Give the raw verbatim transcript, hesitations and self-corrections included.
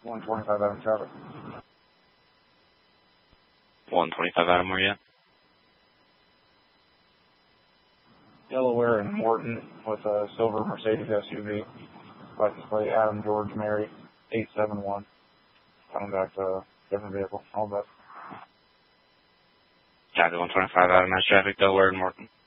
one twenty-five Adam traffic. one twenty-five Adam, where you at? Delaware and Morton with a silver Mercedes S U V. License plate Adam George Mary eight seven one. Coming back to a different vehicle. All that. Copy one twenty-five Adam, mass traffic, Delaware and Morton.